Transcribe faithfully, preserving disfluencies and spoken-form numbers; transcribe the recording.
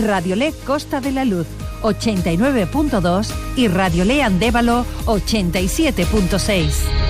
Radiolé Costa de la Luz ochenta y nueve punto dos y Radiolé Andévalo ochenta y siete punto seis.